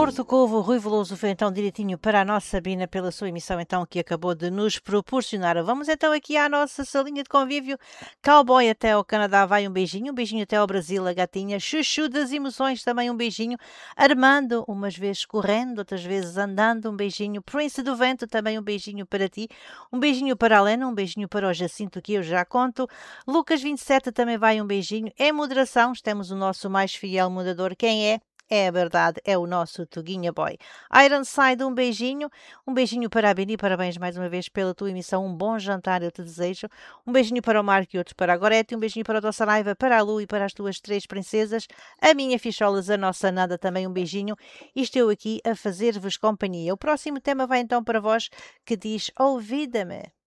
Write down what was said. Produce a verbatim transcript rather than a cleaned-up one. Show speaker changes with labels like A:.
A: Porto Covo, Rui Veloso foi então direitinho para a nossa Sabina pela sua emissão então que acabou de nos proporcionar. Vamos então aqui à nossa salinha de convívio. Cowboy até ao Canadá vai um beijinho, um beijinho até ao Brasil, a gatinha. Chuchu das emoções também um beijinho. Armando, umas vezes correndo, outras vezes andando, um beijinho. Prince do Vento também um beijinho para ti. Um beijinho para a Lena, um beijinho para o Jacinto que eu já conto. Lucas vinte e sete também vai um beijinho. Em moderação, temos o nosso mais fiel moderador. Quem é? É verdade, é o nosso Tuguinha Boy. Ironside, um beijinho. Um beijinho para a Beni. Parabéns mais uma vez pela tua emissão. Um bom jantar, eu te desejo. Um beijinho para o Marco e outro para a Gorete. Um beijinho para o Doça Saraiva, para a Lu e para as tuas três princesas. A minha Ficholas, a nossa Nada, também um beijinho. E estou aqui a fazer-vos companhia. O próximo tema vai então para vós que diz: Ouvida-me.